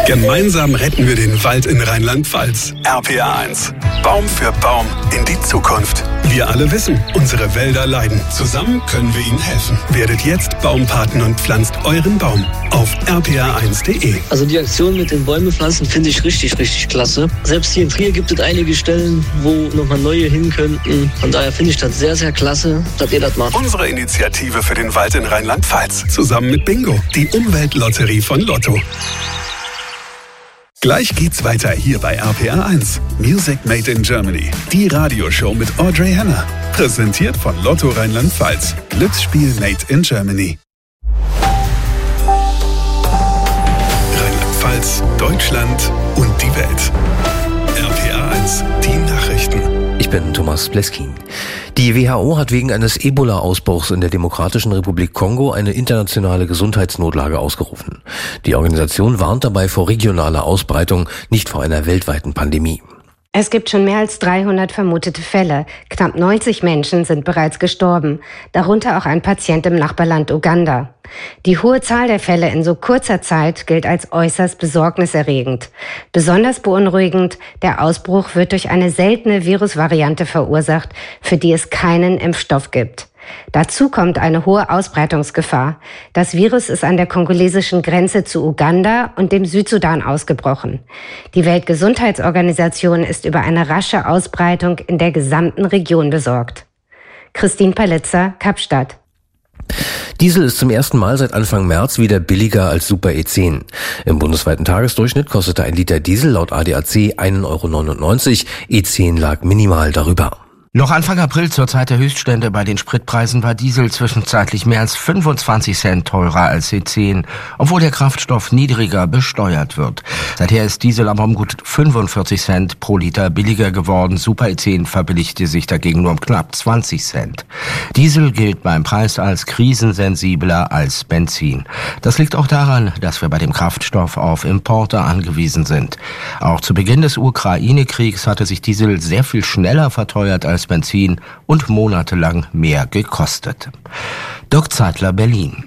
Gemeinsam retten wir den Wald in Rheinland-Pfalz. RPA 1. Baum für Baum in die Zukunft. Wir alle wissen, unsere Wälder leiden. Zusammen können wir ihnen helfen. Werdet jetzt Baumpaten und pflanzt euren Baum auf rpa1.de. Also die Aktion mit den Bäume pflanzen finde ich richtig klasse. Selbst hier in Trier gibt es einige Stellen, wo nochmal neue hin könnten. Von daher finde ich das sehr klasse, dass ihr das macht. Unsere Initiative für den Wald in Rheinland-Pfalz. Zusammen mit Bingo, die Umweltlotterie von Lotto. Gleich geht's weiter hier bei RPA 1. Music Made in Germany. Die Radioshow mit Audrey Henner. Präsentiert von Lotto Rheinland-Pfalz. Glücksspiel Made in Germany. Rheinland-Pfalz, Deutschland und die Welt. RPA 1, die Nachrichten. Ich bin Thomas Pleskin. Die WHO hat wegen eines Ebola-Ausbruchs in der Demokratischen Republik Kongo eine internationale Gesundheitsnotlage ausgerufen. Die Organisation warnt dabei vor regionaler Ausbreitung, nicht vor einer weltweiten Pandemie. Es gibt schon mehr als 300 vermutete Fälle. Knapp 90 Menschen sind bereits gestorben, darunter auch ein Patient im Nachbarland Uganda. Die hohe Zahl der Fälle in so kurzer Zeit gilt als äußerst besorgniserregend. Besonders beunruhigend, der Ausbruch wird durch eine seltene Virusvariante verursacht, für die es keinen Impfstoff gibt. Dazu kommt eine hohe Ausbreitungsgefahr. Das Virus ist an der kongolesischen Grenze zu Uganda und dem Südsudan ausgebrochen. Die Weltgesundheitsorganisation ist über eine rasche Ausbreitung in der gesamten Region besorgt. Christine Palitzer, Kapstadt. Diesel ist zum ersten Mal seit Anfang März wieder billiger als Super E10. Im bundesweiten Tagesdurchschnitt kostete ein Liter Diesel laut ADAC 1,99 €, E10 lag minimal darüber. Noch Anfang April zur Zeit der Höchststände bei den Spritpreisen war Diesel zwischenzeitlich mehr als 25 Cent teurer als E10, obwohl der Kraftstoff niedriger besteuert wird. Seither ist Diesel aber um gut 45 Cent pro Liter billiger geworden. Super E10 verbilligte sich dagegen nur um knapp 20 Cent. Diesel gilt beim Preis als krisensensibler als Benzin. Das liegt auch daran, dass wir bei dem Kraftstoff auf Importe angewiesen sind. Auch zu Beginn des Ukraine-Kriegs hatte sich Diesel sehr viel schneller verteuert als Benzin und monatelang mehr gekostet. Dirk Zeitler, Berlin.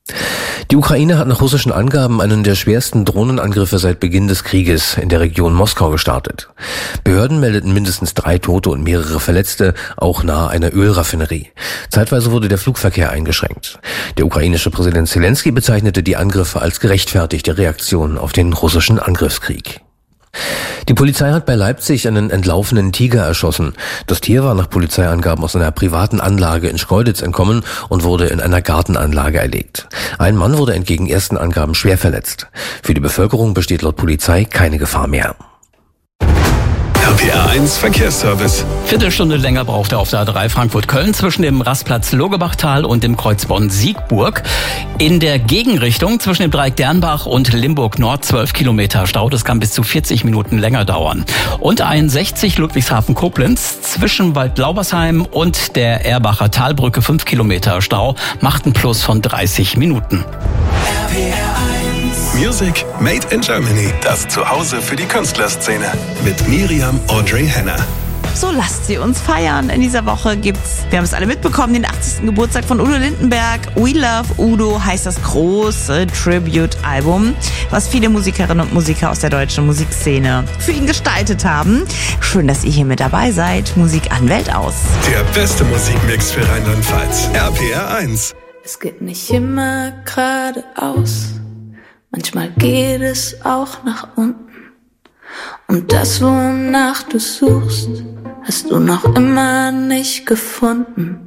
Die Ukraine hat nach russischen Angaben einen der schwersten Drohnenangriffe seit Beginn des Krieges in der Region Moskau gestartet. Behörden meldeten mindestens 3 Tote und mehrere Verletzte, auch nahe einer Ölraffinerie. Zeitweise wurde der Flugverkehr eingeschränkt. Der ukrainische Präsident Zelensky bezeichnete die Angriffe als gerechtfertigte Reaktion auf den russischen Angriffskrieg. Die Polizei hat bei Leipzig einen entlaufenen Tiger erschossen. Das Tier war nach Polizeiangaben aus einer privaten Anlage in Schkeuditz entkommen und wurde in einer Gartenanlage erlegt. Ein Mann wurde entgegen ersten Angaben schwer verletzt. Für die Bevölkerung besteht laut Polizei keine Gefahr mehr. RPA 1 Verkehrsservice. Viertelstunde länger braucht er auf der A3 Frankfurt-Köln zwischen dem Rastplatz Logebachtal und dem Kreuz Bonn-Siegburg. In der Gegenrichtung zwischen dem Dreieck Dernbach und Limburg-Nord 12 Kilometer Stau. Das kann bis zu 40 Minuten länger dauern. Und 61 Ludwigshafen-Koblenz zwischen Waldlaubersheim und der Erbacher Talbrücke 5 Kilometer Stau macht einen Plus von 30 Minuten. Music Made in Germany. Das Zuhause für die Künstlerszene. Mit Miriam Audrey Henner. So lasst sie uns feiern. In dieser Woche gibt's, wir haben es alle mitbekommen, den 80. Geburtstag von Udo Lindenberg. We Love Udo heißt das große Tribute-Album, was viele Musikerinnen und Musiker aus der deutschen Musikszene für ihn gestaltet haben. Schön, dass ihr hier mit dabei seid. Musik an Welt aus. Der beste Musikmix für Rheinland-Pfalz. RPR 1. Es geht nicht immer geradeaus. Manchmal geht es auch nach unten. Und das, wonach du suchst, hast du noch immer nicht gefunden.